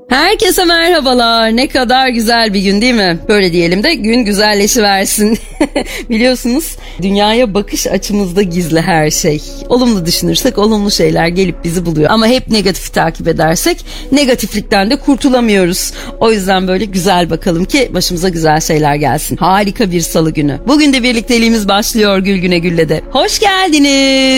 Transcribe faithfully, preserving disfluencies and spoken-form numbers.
Herkese merhabalar. Ne kadar güzel bir gün değil mi? Böyle diyelim de gün güzelleşiversin. Biliyorsunuz dünyaya bakış açımızda gizli her şey. Olumlu düşünürsek olumlu şeyler gelip bizi buluyor. Ama hep negatifi takip edersek negatiflikten de kurtulamıyoruz. O yüzden böyle güzel bakalım ki başımıza güzel şeyler gelsin. Harika bir salı günü. Bugün de birlikteliğimiz başlıyor Gül Güne Gül'le de. Hoş geldiniz.